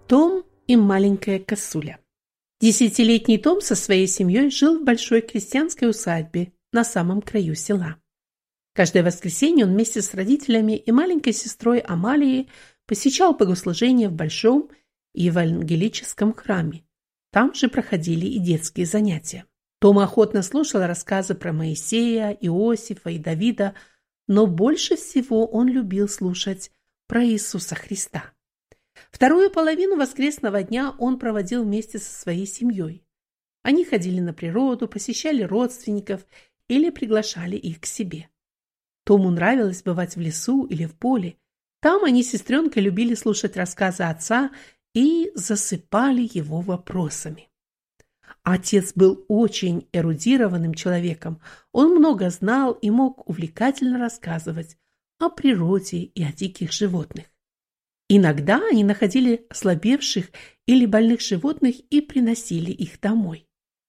Том и маленькая косуля. Десятилетний Том со своей семьей жил в большой крестьянской усадьбе на самом краю села. Каждое воскресенье он вместе с родителями и маленькой сестрой Амалией посещал богослужения в большом евангелическом храме. Там же проходили и детские занятия. Том охотно слушал рассказы про Моисея, Иосифа и Давида, но больше всего он любил слушать про Иисуса Христа. Вторую половину воскресного дня он проводил вместе со своей семьей. Они ходили на природу, посещали родственников или приглашали их к себе. Тому нравилось бывать в лесу или в поле. Там они с сестренкой любили слушать рассказы отца и засыпали его вопросами. Отец был очень эрудированным человеком. Он много знал и мог увлекательно рассказывать о природе и о диких животных. Иногда они находили ослабевших или больных животных и приносили их домой.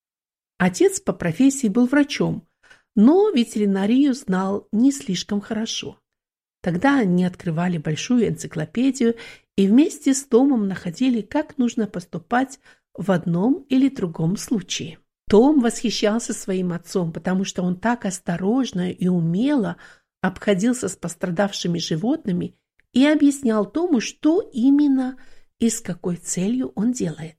Отец по профессии был врачом, но ветеринарию знал не слишком хорошо. Тогда они открывали большую энциклопедию и вместе с Томом находили, как нужно поступать в одном или другом случае. Том восхищался своим отцом, потому что он так осторожно и умело обходился с пострадавшими животными и объяснял Тому, что именно и с какой целью он делает.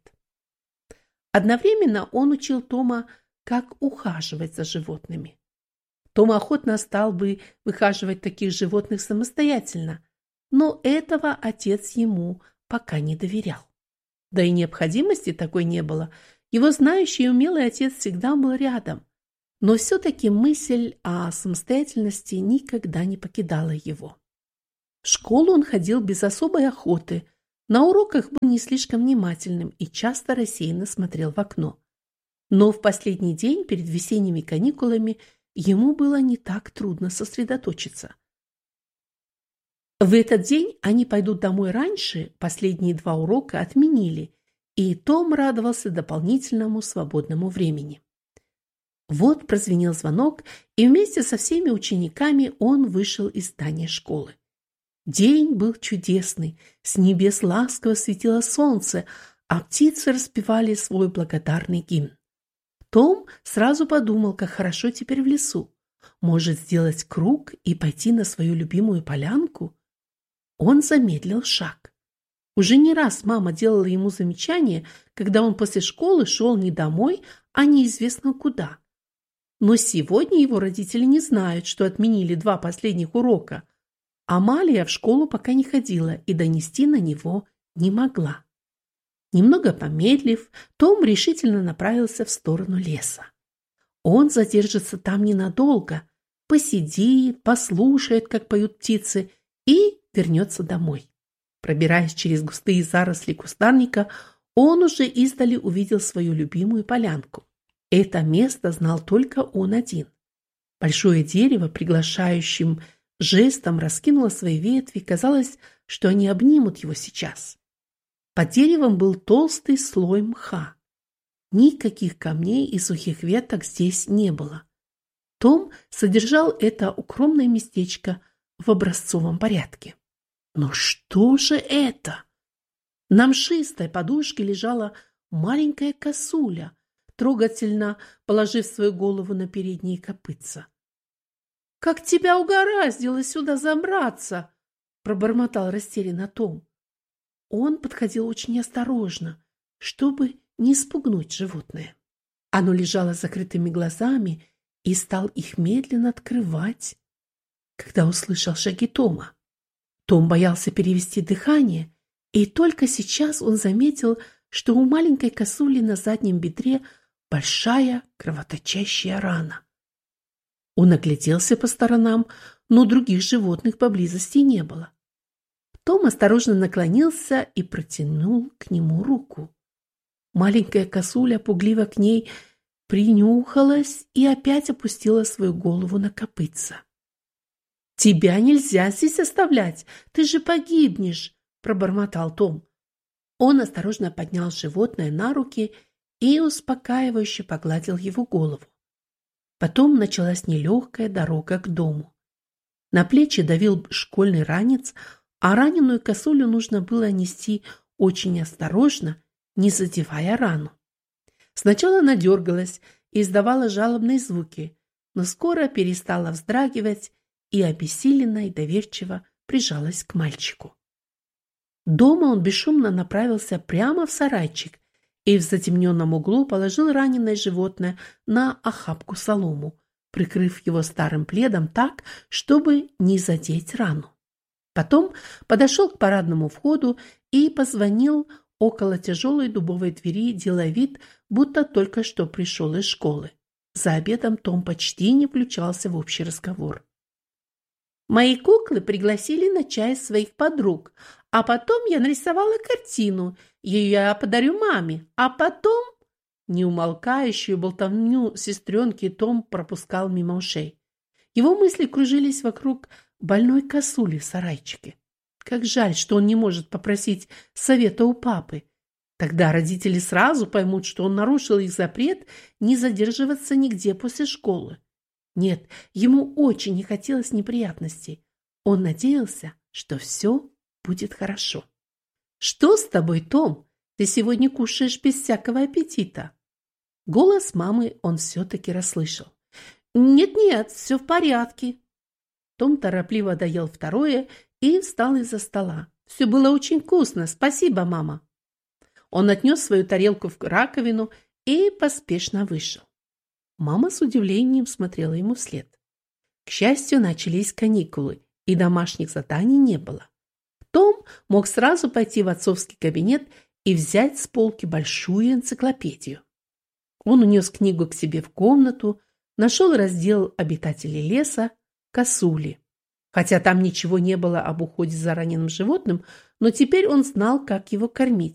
Одновременно он учил Тома, как ухаживать за животными. Том охотно стал бы выхаживать таких животных самостоятельно, но этого отец ему пока не доверял. Да и необходимости такой не было. Его знающий и умелый отец всегда был рядом, но все-таки мысль о самостоятельности никогда не покидала его. В школу он ходил без особой охоты, на уроках был не слишком внимательным и часто рассеянно смотрел в окно. Но в последний день перед весенними каникулами ему было не так трудно сосредоточиться. В этот день они пойдут домой раньше, последние 2 урока отменили, и Том радовался дополнительному свободному времени. Вот прозвенел звонок, и вместе со всеми учениками он вышел из здания школы. День был чудесный, с небес ласково светило солнце, а птицы распевали свой благодарный гимн. Том сразу подумал, как хорошо теперь в лесу. Может сделать круг и пойти на свою любимую полянку? Он замедлил шаг. Уже не раз мама делала ему замечание, когда он после школы шел не домой, а неизвестно куда. Но сегодня его родители не знают, что отменили 2 последних урока. Амалия в школу пока не ходила и донести на него не могла. Немного помедлив, Том решительно направился в сторону леса. Он задержится там ненадолго, посидит, послушает, как поют птицы, и вернется домой. Пробираясь через густые заросли кустарника, он уже издали увидел свою любимую полянку. Это место знал только он один. Большое дерево приглашающим жестом раскинуло свои ветви, казалось, что они обнимут его сейчас. Под деревом был толстый слой мха. Никаких камней и сухих веток здесь не было. Том содержал это укромное местечко в образцовом порядке. Но что же это? На мшистой подушке лежала маленькая косуля, трогательно положив свою голову на передние копытца. «Как тебя угораздило сюда забраться?» – пробормотал растерянно Том. Он подходил очень осторожно, чтобы не спугнуть животное. Оно лежало с закрытыми глазами и стал их медленно открывать, когда услышал шаги Тома. Том боялся перевести дыхание, и только сейчас он заметил, что у маленькой косули на заднем бедре большая кровоточащая рана. Он огляделся по сторонам, но других животных поблизости не было. Том осторожно наклонился и протянул к нему руку. Маленькая косуля пугливо к ней принюхалась и опять опустила свою голову на копытца. «Тебя нельзя здесь оставлять, ты же погибнешь!» – пробормотал Том. Он осторожно поднял животное на руки и успокаивающе погладил его голову. Потом началась нелегкая дорога к дому. На плечи давил школьный ранец, а раненую косулю нужно было нести очень осторожно, не задевая рану. Сначала она дергалась и издавала жалобные звуки, но скоро перестала вздрагивать и обессиленно и доверчиво прижалась к мальчику. Дома он бесшумно направился прямо в сарайчик и в затемненном углу положил раненое животное на охапку солому, прикрыв его старым пледом так, чтобы не задеть рану. Потом подошел к парадному входу и позвонил около тяжелой дубовой двери, делая вид, будто только что пришел из школы. За обедом Том почти не включался в общий разговор. «Мои куклы пригласили на чай своих подруг, а потом я нарисовала картину. Ее я подарю маме, а потом...» Неумолкающую болтовню сестренки Том пропускал мимо ушей. Его мысли кружились вокруг больной косули в сарайчике. Как жаль, что он не может попросить совета у папы. Тогда родители сразу поймут, что он нарушил их запрет не задерживаться нигде после школы. Нет, ему очень не хотелось неприятностей. Он надеялся, что все будет хорошо. «Что с тобой, Том? Ты сегодня кушаешь без всякого аппетита?» Голос мамы он все-таки расслышал. «Нет-нет, все в порядке». Том торопливо доел второе и встал из-за стола. «Все было очень вкусно, спасибо, мама». Он отнес свою тарелку в раковину и поспешно вышел. Мама с удивлением смотрела ему вслед. К счастью, начались каникулы, и домашних заданий не было. Том мог сразу пойти в отцовский кабинет и взять с полки большую энциклопедию. Он унес книгу к себе в комнату, нашел раздел «Обитатели леса», «Косули». Хотя там ничего не было об уходе за раненым животным, но теперь он знал, как его кормить.